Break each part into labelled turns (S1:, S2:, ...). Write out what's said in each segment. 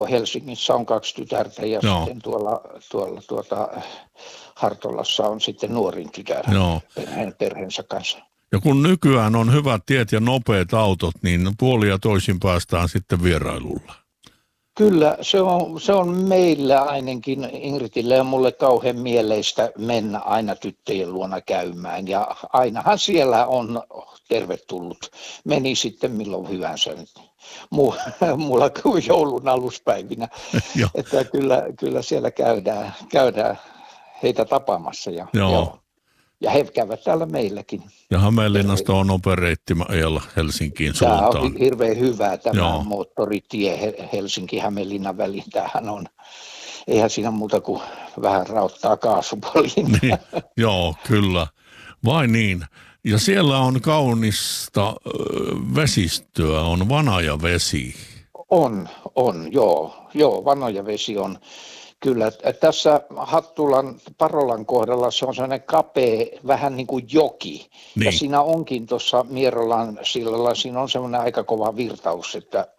S1: Helsingissä on 2 tytärtä ja
S2: Joo.
S1: sitten tuolla Hartolassa on sitten nuorin tytär perheensä kanssa.
S2: Ja kun nykyään on hyvät tiet ja nopeat autot, niin puolin ja toisin päästään sitten vierailulla.
S1: Kyllä, se on meillä ainakin, Ingridille ja mulle kauhean mieleistä mennä aina tyttöjen luona käymään. Ja ainahan siellä on tervetullut. Meni sitten milloin hyvänsä. Mulla kuin joulun aluspäivinä. Että kyllä siellä käydään heitä tapaamassa. Ja he käyvät täällä meilläkin.
S2: Ja Hämeenlinnasta on opereitti ajalla Helsinkiin suuntaan.
S1: Tämä on hirveän hyvä tämä moottoritie Helsinki-Hämeenlinnan väliin. Tämähän on, eihän siinä muuta kuin vähän rauttaa kaasupoliin.
S2: Niin, joo, kyllä. Vai niin. Ja siellä on kaunista vesistöä, on Vanajavesi.
S1: On, joo, Vanajavesi on. Kyllä, tässä Parolan kohdalla se on sellainen kapea, vähän niin kuin joki. Niin. Ja siinä onkin tuossa Mierolan sillalla, siinä on sellainen aika kova virtaus,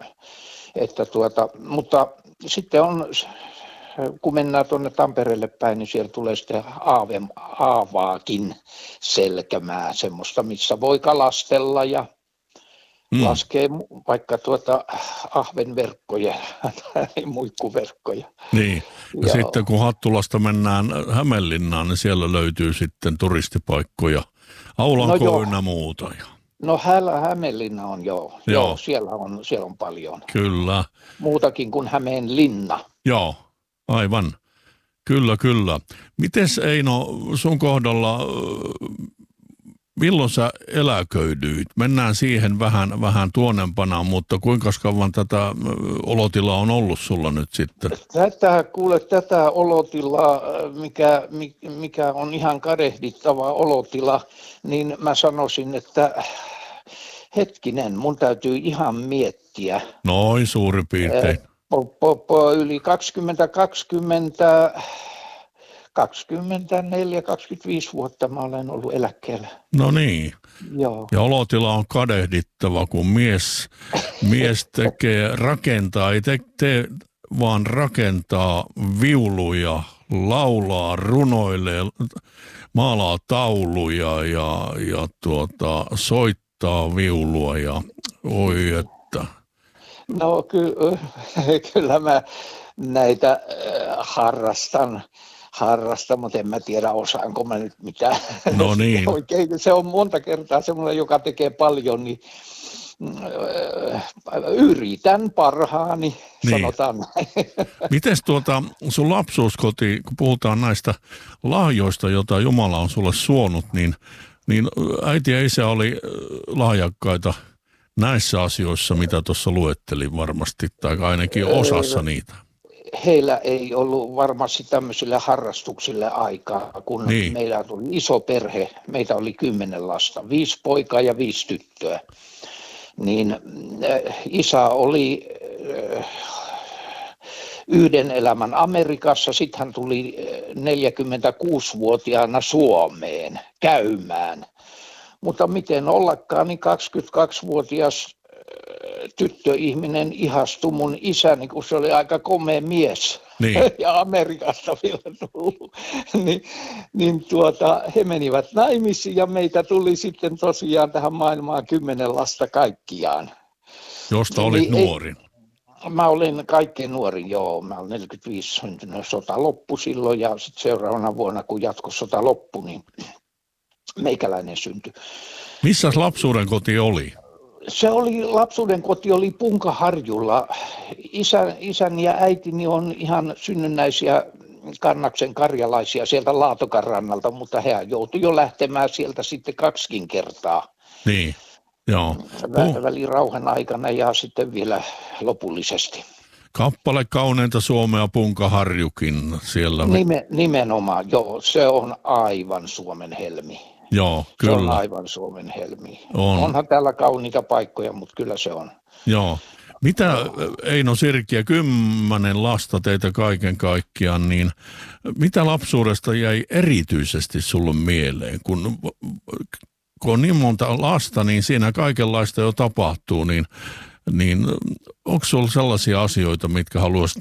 S1: mutta sitten on, kun mennään tuonne Tampereelle päin, niin siellä tulee sitten aavaakin selkämää, semmoista, missä voi kalastella ja laskee vaikka ahvenverkkoja tai muikkuverkkoja.
S2: Niin, ja sitten kun Hattulasta mennään Hämeenlinnaan, niin siellä löytyy sitten turistipaikkoja, Aulanko ynnä muuta.
S1: No Hämeenlinna on joo, siellä on paljon.
S2: Kyllä.
S1: Muutakin kuin Hämeenlinna.
S2: Joo, aivan. Kyllä. Mites Eino sun kohdalla, milloin sä eläköidyit? Mennään siihen vähän tuonempana, mutta kuinka kauan tätä olotilaa on ollut sulla nyt sitten?
S1: Tätä olotilaa, mikä on ihan kadehdittava olotila, niin mä sanoisin, että hetkinen, mun täytyy ihan miettiä.
S2: Noin suurin piirtein.
S1: Yli 24-25 vuotta mä olen ollut eläkkeellä.
S2: No niin.
S1: Joo.
S2: Ja olotila on kadehdittava, kun mies rakentaa, ei tee vaan rakentaa viuluja, laulaa, runoilee, maalaa tauluja ja soittaa viulua ja oi että.
S1: No kyllä mä näitä harrastan, mutta en mä tiedä osaanko mä nyt mitään.
S2: No niin.
S1: Oikein, se on monta kertaa semmoinen, joka tekee paljon, niin yritän parhaani, sanotaan näin.
S2: Mites sun lapsuuskoti, kun puhutaan näistä lahjoista, joita Jumala on sulle suonut, niin äiti ja isä oli lahjakkaita näissä asioissa, mitä tuossa luettelin varmasti, tai ainakin osassa niitä.
S1: Heillä ei ollut varmasti tämmöisille harrastuksille aikaa, kun meillä tuli iso perhe, meitä oli 10 lasta, 5 poikaa ja 5 tyttöä. Niin isä oli yhden elämän Amerikassa, sitten hän tuli 46-vuotiaana Suomeen käymään. Mutta miten ollakaan, niin 22-vuotias tyttöihminen ihastui mun isäni, kun se oli aika komea mies. Niin. Ja Amerikasta vielä tullut. He menivät naimisiin ja meitä tuli sitten tosiaan tähän maailmaan 10 lasta kaikkiaan.
S2: Josta olit nuorin.
S1: Mä olin kaikkein nuorin, joo. Mä olin 45 syntynyt, sota loppui silloin ja sitten seuraavana vuonna, kun jatkosota loppui, niin meikäläinen syntyi.
S2: Missäs lapsuuden koti oli?
S1: Lapsuuden koti oli Punkaharjulla. Isäni ja äitini on ihan synnynnäisiä Kannaksen karjalaisia sieltä Laatokan rannalta, mutta he joutui jo lähtemään sieltä sitten 2 kertaa.
S2: Niin, joo.
S1: Välin rauhan aikana ja sitten vielä lopullisesti.
S2: Kappale kauneinta Suomea Punkaharjukin siellä.
S1: Nimenomaan, joo. Se on aivan Suomen helmi.
S2: Joo, kyllä.
S1: Se on aivan Suomen helmi. Onhan täällä kauniita paikkoja, mutta kyllä se on.
S2: Joo. Mitä, Eino Sirkkiä, 10 lasta teitä kaiken kaikkiaan, niin mitä lapsuudesta jäi erityisesti sulle mieleen? Kun on niin monta lasta, niin siinä kaikenlaista jo tapahtuu, niin niin onko sulla sellaisia asioita, mitkä haluaisit